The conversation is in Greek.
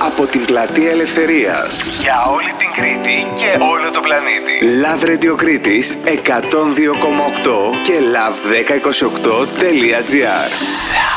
από την Πλατεία Ελευθερίας για όλη την Κρήτη και όλο το πλανήτη. Love Radio Κρήτης 102,8 και love1028.gr.